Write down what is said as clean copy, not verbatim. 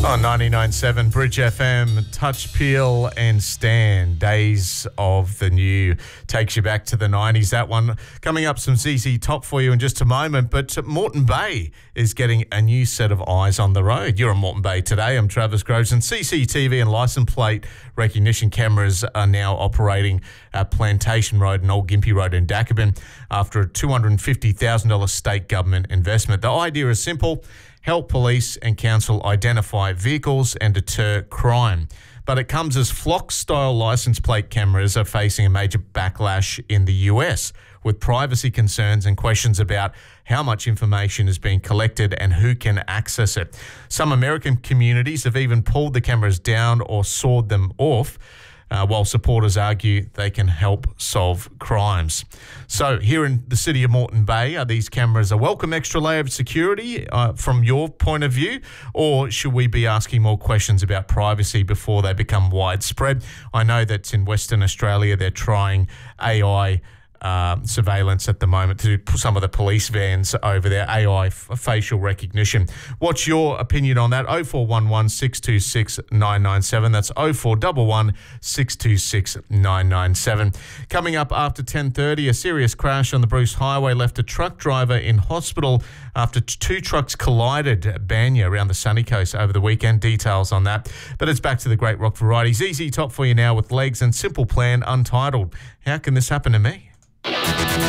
On 99.7 Bridge FM, Touch, Peel and Stan, Days of the New, takes you back to the 90s. That one coming up, some ZZ Top for you in just a moment. But Moreton Bay is getting a new set of eyes on the road. You're in Moreton Bay today. I'm Travis Groves, and CCTV and licence plate recognition cameras are now operating at Plantation Road and Old Gympie Road in Dacabin after a $250,000 state government investment. The idea is simple: help police and council identify vehicles and deter crime. But it comes as flock-style licence plate cameras are facing a major backlash in the US, with privacy concerns and questions about how much information is being collected and who can access it. Some American communities have even pulled the cameras down or sawed them off, while supporters argue they can help solve crimes. So here in the city of Moreton Bay, are these cameras a welcome extra layer of security from your point of view, or should we be asking more questions about privacy before they become widespread? I know that in Western Australia they're trying AI surveillance at the moment to some of the police vans over there, AI facial recognition. What's your opinion on that? 0411 626 997. That's 0411 626 997. Coming up after 10:30, a serious crash on the Bruce Highway left a truck driver in hospital after two trucks collided at Banya around the Sunny Coast over the weekend. Details on that. But it's back to the great rock variety. ZZ Top for you now with Legs and Simple Plan Untitled. How can this happen to me?